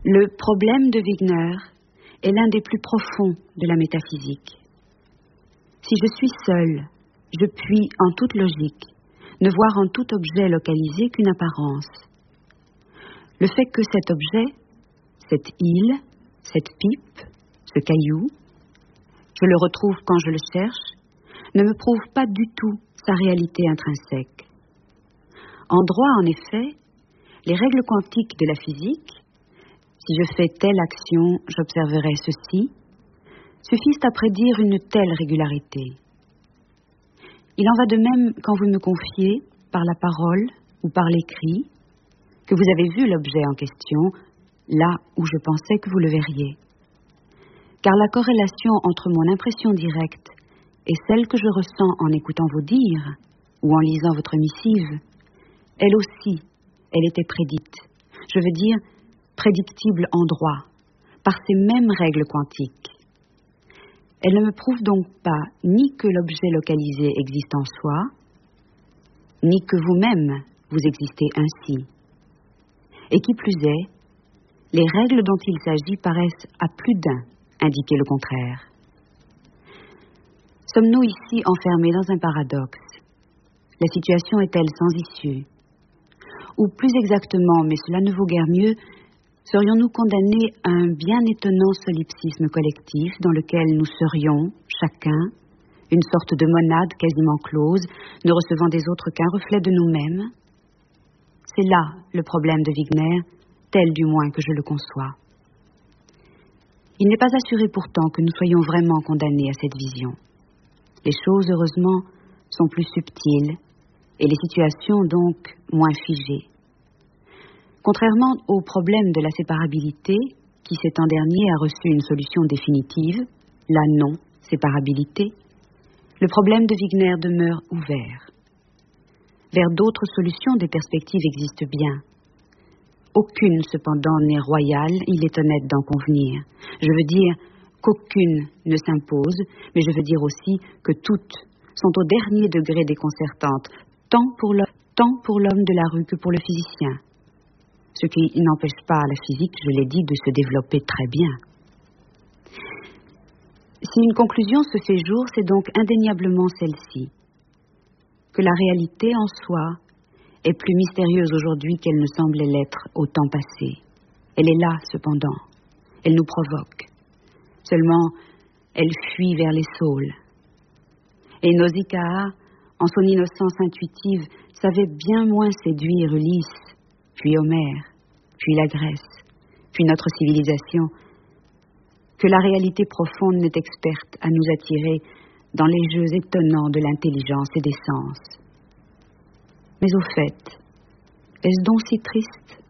Le problème de Wigner est l'un des plus profonds de la métaphysique. Si je suis seul, je puis, en toute logique, ne voir en tout objet localisé qu'une apparence. Le fait que cet objet, cette île, cette pipe, ce caillou, je le retrouve quand je le cherche, ne me prouve pas du tout sa réalité intrinsèque. En droit, en effet, les règles quantiques de la physique, si je fais telle action, j'observerai ceci, suffisent à prédire une telle régularité. Il en va de même quand vous me confiez, par la parole ou par l'écrit, que vous avez vu l'objet en question, là où je pensais que vous le verriez. Car la corrélation entre mon impression directe et celle que je ressens en écoutant vos dires ou en lisant votre missive, elle aussi, elle était prédite. Je veux dire, prédictible en droit, par ces mêmes règles quantiques. Elle ne me prouve donc pas ni que l'objet localisé existe en soi, ni que vous-même vous existez ainsi. Et qui plus est, les règles dont il s'agit paraissent à plus d'un indiquer le contraire. Sommes-nous ici enfermés dans un paradoxe? La situation est-elle sans issue? Ou plus exactement, mais cela ne vaut guère mieux, serions-nous condamnés à un bien étonnant solipsisme collectif dans lequel nous serions, chacun, une sorte de monade quasiment close, ne recevant des autres qu'un reflet de nous-mêmes? C'est là le problème de Wigner, tel du moins que je le conçois. Il n'est pas assuré pourtant que nous soyons vraiment condamnés à cette vision. Les choses, heureusement, sont plus subtiles et les situations donc moins figées. Contrairement au problème de la séparabilité, qui cet an dernier a reçu une solution définitive, la non-séparabilité, le problème de Wigner demeure ouvert. Vers d'autres solutions, des perspectives existent bien. Aucune, cependant, n'est royale, il est honnête d'en convenir. Je veux dire qu'aucune ne s'impose, mais je veux dire aussi que toutes sont au dernier degré déconcertantes, tant pour l'homme de la rue que pour le physicien. Ce qui n'empêche pas la physique, je l'ai dit, de se développer très bien. Si une conclusion se fait jour, c'est donc indéniablement celle-ci, que la réalité en soi est plus mystérieuse aujourd'hui qu'elle ne semblait l'être au temps passé. Elle est là, cependant. Elle nous provoque. Seulement, elle fuit vers les saules. Et Nausicaa, en son innocence intuitive, savait bien moins séduire Ulysse, puis Homère, puis la Grèce, puis notre civilisation, que la réalité profonde n'est experte à nous attirer dans les jeux étonnants de l'intelligence et des sens. Mais au fait, est-ce donc si triste?